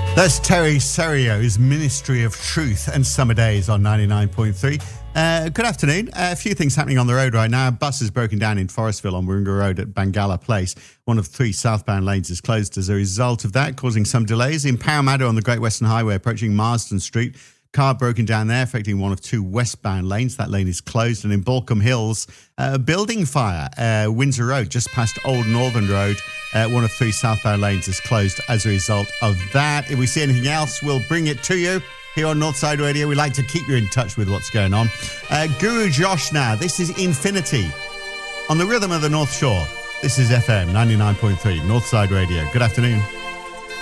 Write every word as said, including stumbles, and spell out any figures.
That's Terry Serio's Ministry of Truth and Summer Days on ninety-nine point three. Uh, good afternoon. Uh, a few things happening on the road right now. A bus is broken down in Forestville on Warringah Road at Bangala Place. One of three southbound lanes is closed as a result of that, causing some delays. In Parramatta on the Great Western Highway approaching Marsden Street, car broken down there, affecting one of two westbound lanes. That lane is closed. And in Balcombe Hills, uh, a building fire, uh, Windsor Road, just past Old Northern Road. Uh, one of three southbound lanes is closed as a result of that. If we see anything else, we'll bring it to you here on Northside Radio. We like to keep you in touch with what's going on. Uh, Guru Josh now. This is Infinity on the rhythm of the North Shore. This is F M ninety-nine point three, Northside Radio. Good afternoon.